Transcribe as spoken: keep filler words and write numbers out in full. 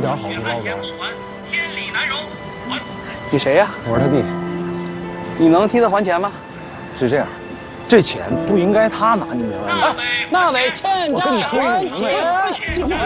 找好处捞走。 你谁呀？ 我是他弟。 你能替他还钱吗？ 是这样，这钱不应该他拿，你明白吗？ 那得欠债还钱。